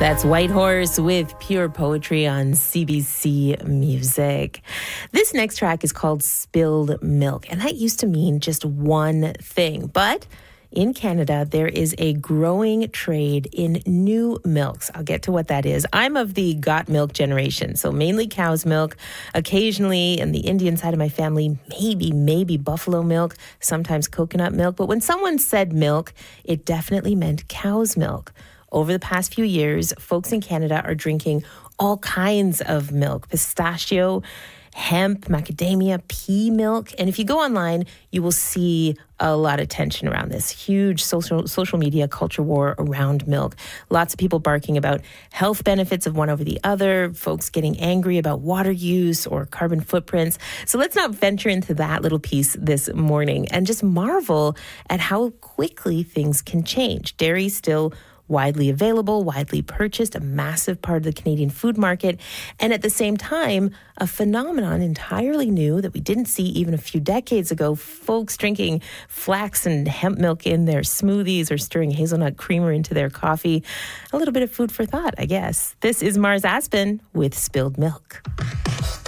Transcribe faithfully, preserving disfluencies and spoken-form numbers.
That's White Horse with Pure Poetry on C B C Music. This next track is called Spilled Milk, and that used to mean just one thing. But in Canada, there is a growing trade in new milks. I'll get to what that is. I'm of the got milk generation, so mainly cow's milk. Occasionally, in the Indian side of my family, maybe, maybe buffalo milk, sometimes coconut milk. But when someone said milk, it definitely meant cow's milk. Over the past few years, folks in Canada are drinking all kinds of milk: pistachio, hemp, macadamia, pea milk. And if you go online, you will see a lot of tension around this huge social social media culture war around milk. Lots of people barking about health benefits of one over the other, folks getting angry about water use or carbon footprints. So let's not venture into that little piece this morning and just marvel at how quickly things can change. Dairy still widely available, widely purchased, a massive part of the Canadian food market, and at the same time, a phenomenon entirely new that we didn't see even a few decades ago: folks drinking flax and hemp milk in their smoothies or stirring hazelnut creamer into their coffee. A little bit of food for thought, I guess. This is Mars Aspen with Spilled Milk.